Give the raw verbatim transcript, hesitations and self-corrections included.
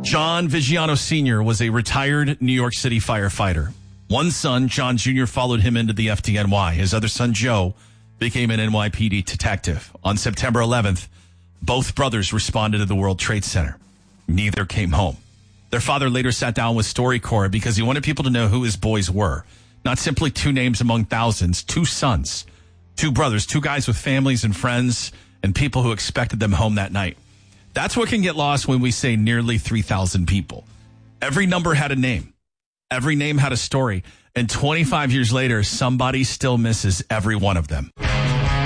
John Vigiano Senior was a retired New York City firefighter. One son, John Junior, followed him into the F D N Y. His other son, Joe, became an N Y P D detective. On September eleventh, both brothers responded to the World Trade Center. Neither came home. Their father later sat down with StoryCorps because he wanted people to know who his boys were. Not simply two names among thousands, two sons, two brothers, two guys with families and friends and people who expected them home that night. That's what can get lost when we say nearly three thousand people. Every number had a name. Every name had a story. And twenty-five years later, somebody still misses every one of them.